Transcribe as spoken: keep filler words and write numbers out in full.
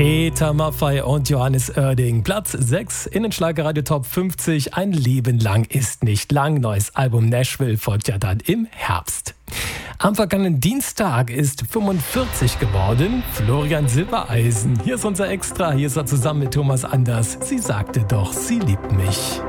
Peter Maffay und Johannes Oerding. Platz sechs in den Schlagerradio Top fünfzig. Ein Leben lang ist nicht lang. Neues Album Nashville folgt ja dann im Herbst. Am vergangenen Dienstag ist fünfundvierzig geworden. Florian Silbereisen. Hier ist unser Extra. Hier ist er zusammen mit Thomas Anders. Sie sagte doch, sie liebt mich.